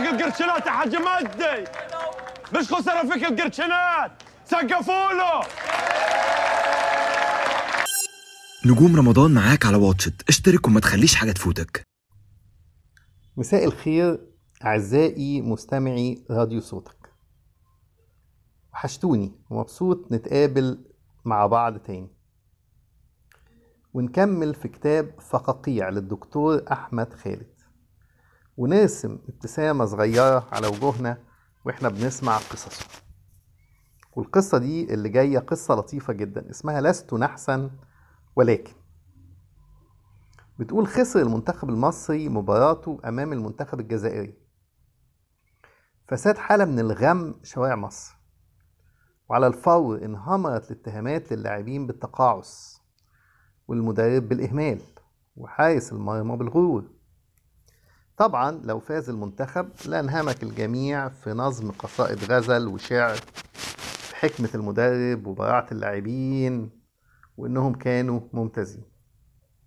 القرشنات يا حاج مجدي، مش خسر فيك القرشنات، سقفوا له. نجوم رمضان معاك على واتشت، اشترك وما تخليش حاجة تفوتك. مساء الخير أعزائي مستمعي راديو صوتك، وحشتوني ومبسوط نتقابل مع بعض تاني ونكمل في كتاب فقاقيع للدكتور أحمد خالد، ونرسم ابتسامة صغيرة على وجوهنا وإحنا بنسمع قصصه. والقصة دي اللي جاية قصة لطيفة جدا اسمها لست نحسا ولكن. بتقول: خسر المنتخب المصري مباراته أمام المنتخب الجزائري، فساد حالة من الغم شوارع مصر، وعلى الفور انهمرت الاتهامات للاعبين بالتقاعس، والمدرب بالإهمال، وحارس المرمى بالغرور. طبعا لو فاز المنتخب لانهمك الجميع في نظم قصائد غزل وشعر بحكمة المدرب وبراعة اللاعبين وإنهم كانوا ممتازين.